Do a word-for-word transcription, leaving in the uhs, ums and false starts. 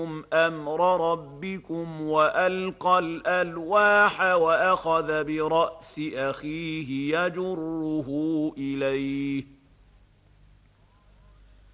أمر ربكم وألقى الألواح وأخذ برأس أخيه يجره إليه